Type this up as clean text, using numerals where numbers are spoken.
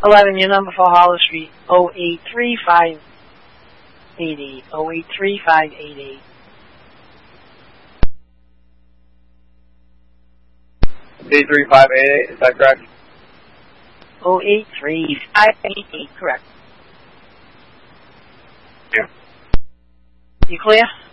11, your number for Hollis Street, 083588, 083588. 83588, is that correct? 083588, correct. Yeah. You clear?